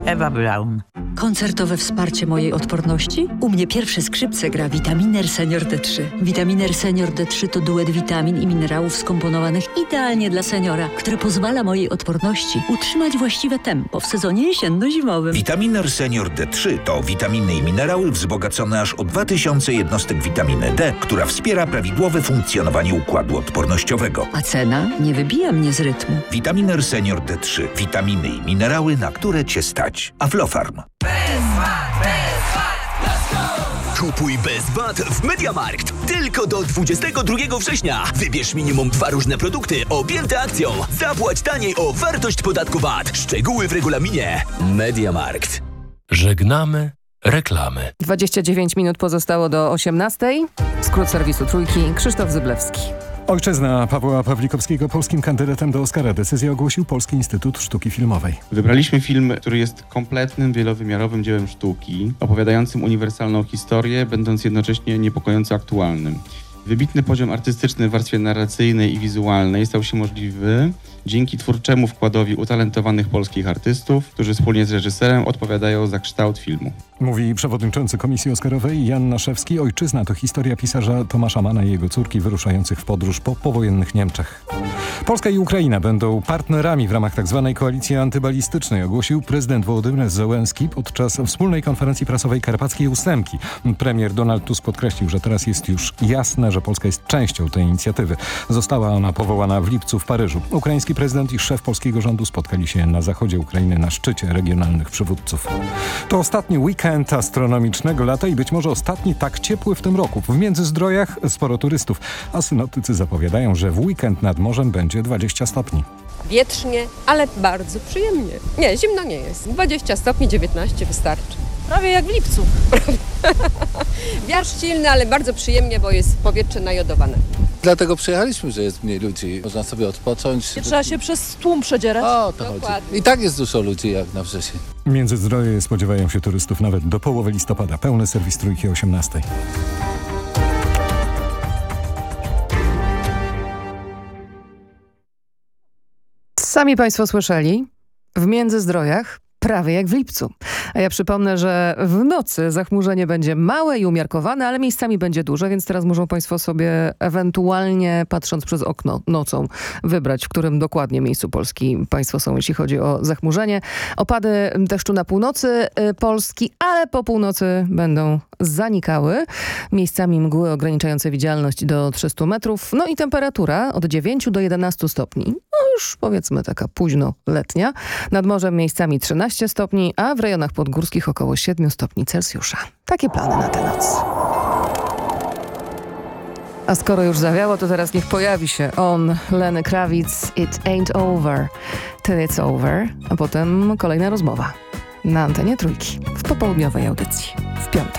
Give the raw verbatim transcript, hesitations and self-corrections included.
Ewa Braun. Koncertowe wsparcie mojej odporności? U mnie pierwsze skrzypce gra Vitaminer Senior D trzy. Vitaminer Senior D trzy to duet witamin i minerałów skomponowanych idealnie dla seniora, który pozwala mojej odporności utrzymać właściwe tempo w sezonie jesienno-zimowym. Vitaminer Senior D trzy to witaminy i minerały wzbogacone aż o dwa tysiące jednostek witaminy D, która wspiera prawidłowe funkcjonowanie układu odpornościowego. A cena nie wybija mnie z rytmu. Vitaminer Senior D trzy. Witaminy i minerały, na które Cię stać. Aflofarm. Kupuj bez V A T w MediaMarkt. Tylko do dwudziestego drugiego września. Wybierz minimum dwa różne produkty objęte akcją. Zapłać taniej o wartość podatku V A T. Szczegóły w regulaminie. MediaMarkt. Żegnamy reklamy. dwadzieścia dziewięć minut pozostało do osiemnastej. Skrót serwisu Trójki. Krzysztof Zyblewski. Ojczyzna Pawła Pawlikowskiego polskim kandydatem do Oscara. Decyzję ogłosił Polski Instytut Sztuki Filmowej. Wybraliśmy film, który jest kompletnym, wielowymiarowym dziełem sztuki, opowiadającym uniwersalną historię, będąc jednocześnie niepokojąco aktualnym. Wybitny poziom artystyczny w warstwie narracyjnej i wizualnej stał się możliwy dzięki twórczemu wkładowi utalentowanych polskich artystów, którzy wspólnie z reżyserem odpowiadają za kształt filmu. Mówi przewodniczący Komisji Oscarowej Jan Naszewski. Ojczyzna to historia pisarza Tomasza Manna i jego córki wyruszających w podróż po powojennych Niemczech. Polska i Ukraina będą partnerami w ramach tzw. koalicji antybalistycznej, ogłosił prezydent Wołodymyr Zełenski podczas wspólnej konferencji prasowej Karpackiej Ósemki. Premier Donald Tusk podkreślił, że teraz jest już jasne, że Polska jest częścią tej inicjatywy. Została ona powołana w lipcu w Paryżu. Ukraiński prezydent i szef polskiego rządu spotkali się na zachodzie Ukrainy na szczycie regionalnych przywódców. To ostatni weekend astronomicznego lata i być może ostatni tak ciepły w tym roku. W Międzyzdrojach sporo turystów, a synoptycy zapowiadają, że w weekend nad morzem będzie dwadzieścia stopni. Wietrznie, ale bardzo przyjemnie. Nie, zimno nie jest. dwadzieścia stopni, dziewiętnaście wystarczy. Prawie jak w lipcu. Wiatr silny, ale bardzo przyjemnie, bo jest powietrze najodowane. Dlatego przyjechaliśmy, że jest mniej ludzi. Można sobie odpocząć. Nie trzeba się przez tłum przedzierać. O, to chodzi. I tak jest dużo ludzi jak na wrzesień. Międzyzdroje spodziewają się turystów nawet do połowy listopada. Pełny serwis Trójki o osiemnastej. Sami Państwo słyszeli, w Międzyzdrojach prawie jak w lipcu. A ja przypomnę, że w nocy zachmurzenie będzie małe i umiarkowane, ale miejscami będzie duże, więc teraz muszą Państwo sobie ewentualnie, patrząc przez okno nocą, wybrać, w którym dokładnie miejscu Polski Państwo są, jeśli chodzi o zachmurzenie. Opady deszczu na północy Polski, ale po północy będą zanikały. Miejscami mgły ograniczające widzialność do trzystu metrów. No i temperatura od dziewięciu do jedenastu stopni. No już powiedzmy taka późno letnia. Nad morzem miejscami trzynaście stopni, a w rejonach podgórskich około siedmiu stopni Celsjusza. Takie plany na tę noc. A skoro już zawiało, to teraz niech pojawi się on, Lenny Kravitz, It Ain't Over, Till It's Over, a potem kolejna rozmowa na antenie Trójki w popołudniowej audycji w piątek.